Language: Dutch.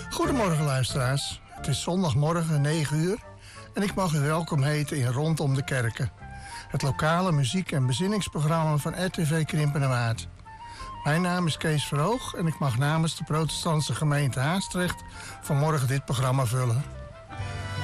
Goedemorgen luisteraars. Het is zondagmorgen 9 uur en ik mag u welkom heten in Rondom de Kerken. Het lokale muziek- en bezinningsprogramma van RTV Krimpen en Waard. Mijn naam is Kees Verhoog en ik mag namens de protestantse gemeente Haastrecht vanmorgen dit programma vullen.